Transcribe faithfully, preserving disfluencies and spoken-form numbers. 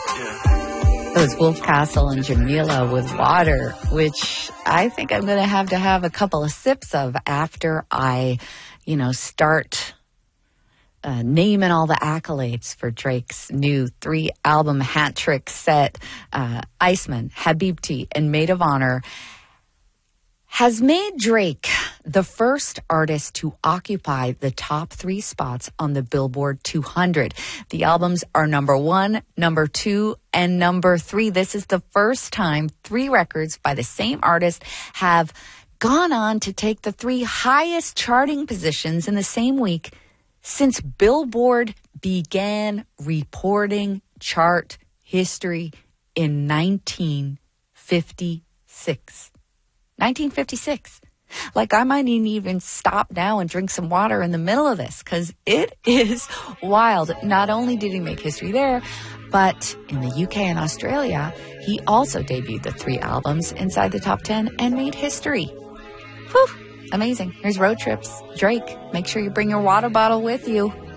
It was Wolf Castle and Jamila with Water, which I think I'm going to have to have a couple of sips of after I, you know, start uh, naming all the accolades for Drake's new three-album hat-trick set. Uh, Iceman, Habibti, and Maid of Honor has made Drake the first artist to occupy the top three spots on the Billboard two hundred. The albums are number one, number two, and number three. This is the first time three records by the same artist have gone on to take the three highest charting positions in the same week since Billboard began reporting chart history in nineteen fifty-six. nineteen fifty-six. Like, I might even stop now and drink some water in the middle of this because it is wild. Not only did he make history there, but in the U K and Australia, he also debuted the three albums inside the top ten and made history. Whew, amazing. Here's Road Trips. Drake, make sure you bring your water bottle with you.